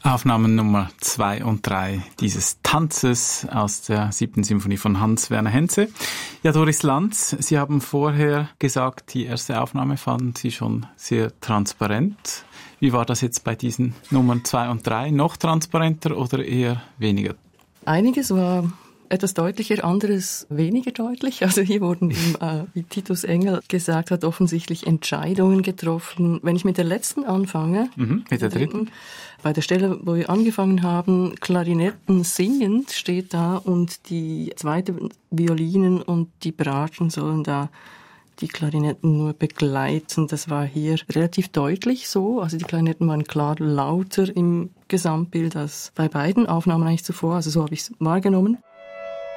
Aufnahmen Nummer 2 und 3 dieses Tanzes aus der 7. Symphonie von Hans-Werner Henze. Ja, Doris Lanz, Sie haben vorher gesagt, die erste Aufnahme fanden Sie schon sehr transparent. Wie war das jetzt bei diesen Nummern 2 und 3? Noch transparenter oder eher weniger? Einiges war etwas deutlicher, anderes weniger deutlich. Also hier wurden, wie Titus Engel gesagt hat, offensichtlich Entscheidungen getroffen. Wenn ich mit der letzten anfange, mit der dritten, bei der Stelle, wo wir angefangen haben, Klarinetten singend steht da und die zweite Violinen und die Braten sollen da die Klarinetten nur begleiten. Das war hier relativ deutlich so. Also die Klarinetten waren klar lauter im Gesamtbild als bei beiden Aufnahmen eigentlich zuvor. Also so habe ich es wahrgenommen.